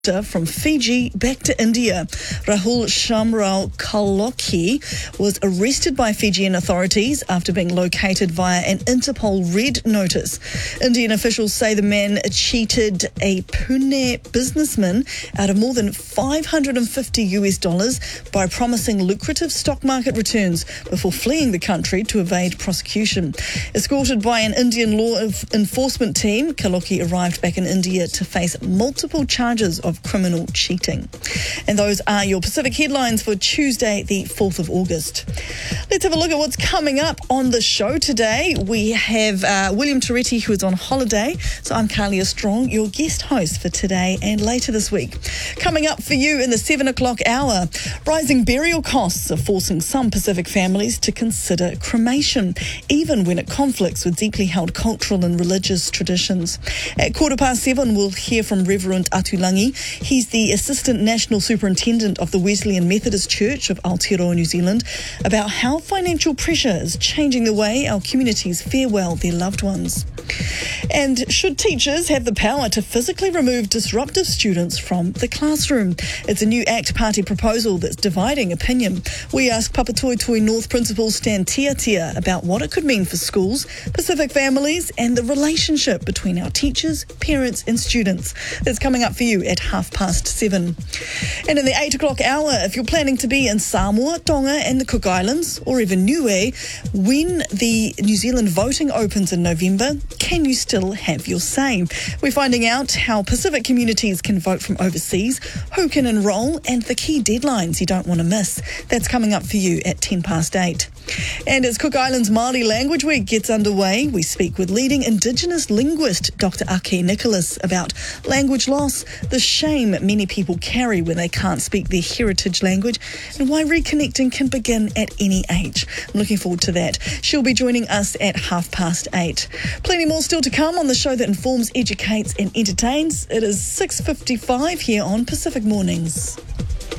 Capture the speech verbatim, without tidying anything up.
From Fiji back to India. Rahul Shamrao Kaloki was arrested by Fijian authorities after being located via an Interpol red notice. Indian officials say the man cheated a Pune businessman out of more than five hundred fifty US dollars by promising lucrative stock market returns before fleeing the country to evade prosecution. Escorted by an Indian law enforcement team, Kaloki arrived back in India to face multiple charges of of criminal cheating. And those are your Pacific headlines for Tuesday, the fourth of August. Let's have a look at what's coming up on the show today. We have uh, William Toretti, who is on holiday. So I'm Carlia Strong, your guest host for today and later this week. Coming up for you in the seven o'clock hour, rising burial costs are forcing some Pacific families to consider cremation, even when it conflicts with deeply held cultural and religious traditions. At quarter past seven, we'll hear from Reverend Atulangi. He's the Assistant National Superintendent of the Wesleyan Methodist Church of Aotearoa, New Zealand, about how financial pressure is changing the way our communities farewell their loved ones. And should teachers have the power to physically remove disruptive students from the classroom? It's a new ACT Party proposal that's dividing opinion. We ask Papatoetoe North Principal Stan Tiatia about what it could mean for schools, Pacific families, and the relationship between our teachers, parents, and students. That's coming up for you at half past seven. And in the eight o'clock hour, if you're planning to be in Samoa, Tonga, and the Cook Islands, or even Niue, when the New Zealand voting opens in November, can you still have your say? We're finding out how Pacific communities can vote from overseas, who can enrol, and the key deadlines you don't want to miss. That's coming up for you at ten past eight. And as Cook Islands Māori Language Week gets underway, we speak with leading Indigenous linguist Doctor Ake Nicholas about language loss, the shame many people carry when they can't speak their heritage language, and why reconnecting can begin at any age. I'm looking forward to that. She'll be joining us at half past eight. Plenty more still to come on the show that informs, educates and entertains. It is six fifty-five here on Pacific Mornings.